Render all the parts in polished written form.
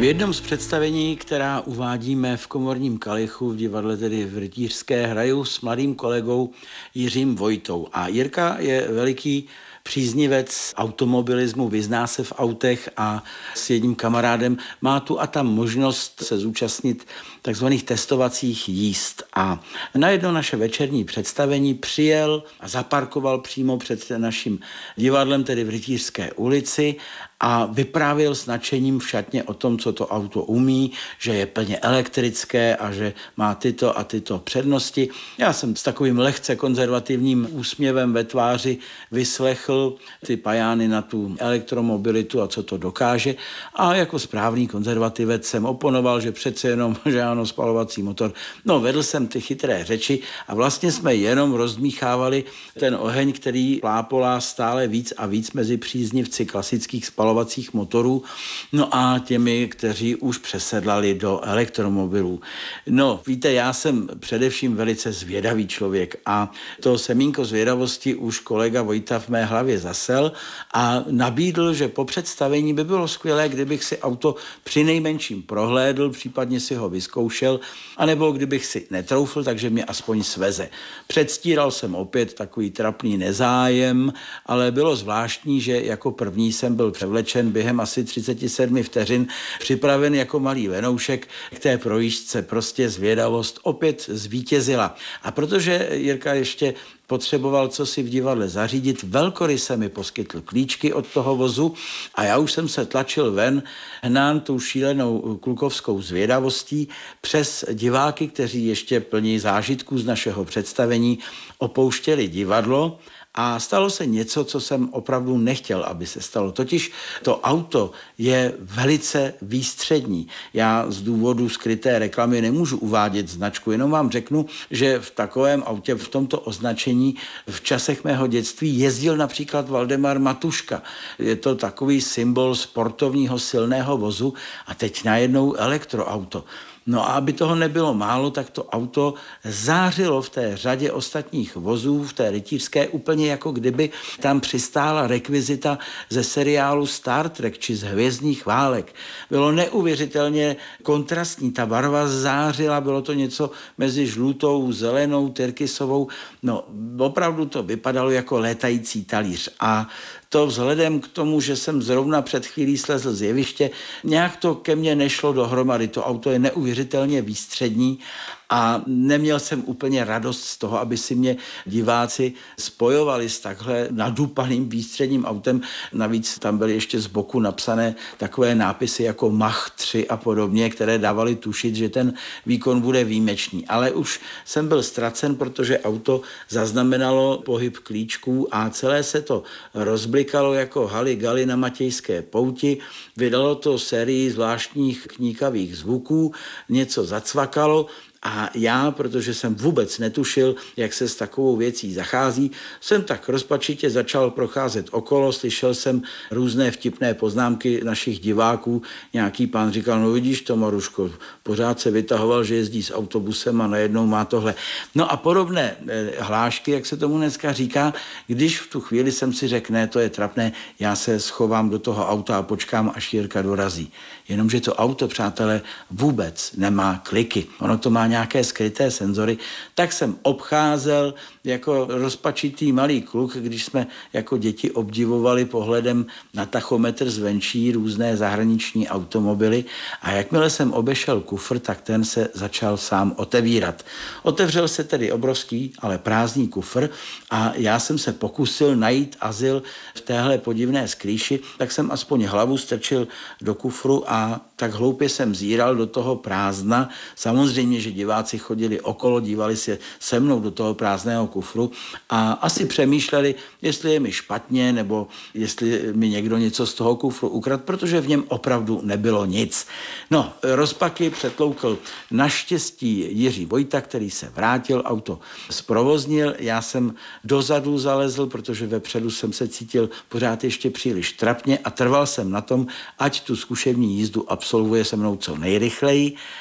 V jednom z představení, která uvádíme v Komorním Kalichu, v divadle tedy v Rytířské, hraju s mladým kolegou Jiřím Vojtou. A Jirka je veliký příznivec automobilismu, vyzná se v autech a s jedním kamarádem má tu a tam možnost se zúčastnit takzvaných testovacích jízd. A na jedno naše večerní představení přijel a zaparkoval přímo před naším divadlem, tedy v Rytířské ulici, a vyprávěl s nadšením v šatně o tom, co to auto umí, že je plně elektrické a že má tyto a tyto přednosti. Já jsem s takovým lehce konzervativním úsměvem ve tváři vyslechl ty pajány na tu elektromobilitu a co to dokáže. A jako správný konzervativec jsem oponoval, že přece jenom, že ano, spalovací motor. No, vedl jsem ty chytré řeči a vlastně jsme jenom rozdmíchávali ten oheň, který plápolá stále víc a víc mezi příznivci klasických spalovacích motorů, no a těmi, kteří už přesedlali do elektromobilů. No, víte, já jsem především velice zvědavý člověk a to semínko zvědavosti už kolega Vojta v mé hlavě zasel a nabídl, že po představení by bylo skvělé, kdybych si auto přinejmenším prohlédl, případně si ho vyzkoušel, anebo kdybych si netroufl, takže mě aspoň sveze. Předstíral jsem opět takový trapný nezájem, ale bylo zvláštní, že jako první jsem byl převlečen během asi 37 vteřin, připraven jako malý venoušek k té projížďce. Prostě zvědavost opět zvítězila. A protože Jirka ještě potřeboval co si v divadle zařídit, velkoryse mi poskytl klíčky od toho vozu a já už jsem se tlačil ven, hnán tou šílenou klukovskou zvědavostí přes diváky, kteří ještě plní zážitků z našeho představení opouštěli divadlo. A stalo se něco, co jsem opravdu nechtěl, aby se stalo. Totiž to auto je velice výstřední. Já z důvodu skryté reklamy nemůžu uvádět značku, jenom vám řeknu, že v takovém autě, v tomto označení v časech mého dětství jezdil například Valdemar Matuška. Je to takový symbol sportovního silného vozu a teď najednou elektroauto. No a aby toho nebylo málo, tak to auto zářilo v té řadě ostatních vozů, v té rytířské, úplně jako kdyby tam přistála rekvizita ze seriálu Star Trek či z Hvězdných válek. Bylo neuvěřitelně kontrastní, ta barva zářila, bylo to něco mezi žlutou, zelenou, tyrkysovou. No, opravdu to vypadalo jako létající talíř a to vzhledem k tomu, že jsem zrovna před chvílí slezl z jeviště, nějak to ke mně nešlo dohromady. To auto je neuvěřitelně výstřední a neměl jsem úplně radost z toho, aby si mě diváci spojovali s takhle nadupaným výstředním autem. Navíc tam byly ještě z boku napsané takové nápisy jako Mach 3 a podobně, které dávaly tušit, že ten výkon bude výjimečný. Ale už jsem byl ztracen, protože auto zaznamenalo pohyb klíčků a celé se to rozblikalo jako hali-gali na Matějské pouti. Vydalo to sérii zvláštních kníkavých zvuků, něco zacvakalo. A já, protože jsem vůbec netušil, jak se s takovou věcí zachází, jsem tak rozpačitě začal procházet okolo, slyšel jsem různé vtipné poznámky našich diváků. Nějaký pán říkal, no vidíš to, Maruško, pořád se vytahoval, že jezdí s autobusem a najednou má tohle. No a podobné hlášky, jak se tomu dneska říká, když v tu chvíli jsem si řekl, ne, to je trapné, já se schovám do toho auta a počkám, až Jirka dorazí. Jenomže to auto, přátelé, vůbec nemá kliky. Ono to má nějaké skryté senzory, tak jsem obcházel jako rozpačitý malý kluk, když jsme jako děti obdivovali pohledem na tachometr zvenčí různé zahraniční automobily a jakmile jsem obešel kufr, tak ten se začal sám otevírat. Otevřel se tedy obrovský, ale prázdný kufr a já jsem se pokusil najít azyl v téhle podivné skrýši, tak jsem aspoň hlavu strčil do kufru a tak hloupě jsem zíral do toho prázdna. Samozřejmě, že diváci chodili okolo, dívali se se mnou do toho prázdného kufru a asi přemýšleli, jestli je mi špatně, nebo jestli mi někdo něco z toho kufru ukradl, protože v něm opravdu nebylo nic. No, rozpaky přetloukl naštěstí Jiří Vojta, který se vrátil, auto zprovoznil, já jsem dozadu zalezl, protože vepředu jsem se cítil pořád ještě příliš trapně a trval jsem na tom, ať tu zkušební jízdu absolvuje se mnou co nejrychleji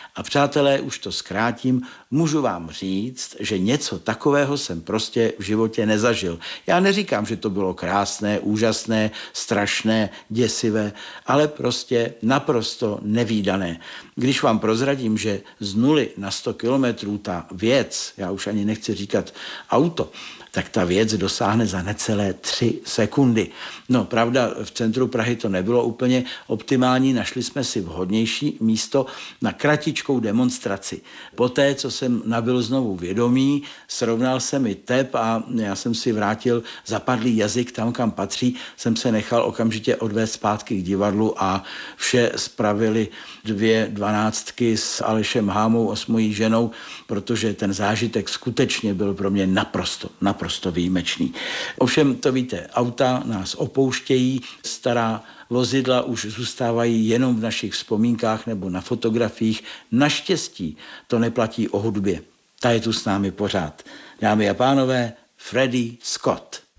A přátelé, už to zkrátím, můžu vám říct, že něco takového jsem prostě v životě nezažil. Já neříkám, že to bylo krásné, úžasné, strašné, děsivé, ale prostě naprosto nevídané. Když vám prozradím, že z 0 na 100 kilometrů ta věc, já už ani nechci říkat auto, tak ta věc dosáhne za necelé 3 sekundy. No, pravda, v centru Prahy to nebylo úplně optimální, našli jsme si vhodnější místo na kratičkou demonstraci. Poté, co jsem nabyl znovu vědomí, srovnal se mi tep a já jsem si vrátil zapadlý jazyk tam, kam patří, jsem se nechal okamžitě odvést zpátky k divadlu a vše spravili 2 dvanáctky s Alešem Hámou a s mojí ženou, protože ten zážitek skutečně byl pro mě naprosto výjimečný. Ovšem, to víte, auta nás opouštějí, stará vozidla už zůstávají jenom v našich vzpomínkách nebo na fotografiích. Naštěstí to neplatí o hudbě. Ta je tu s námi pořád. Dámy a pánové, Freddie Scott.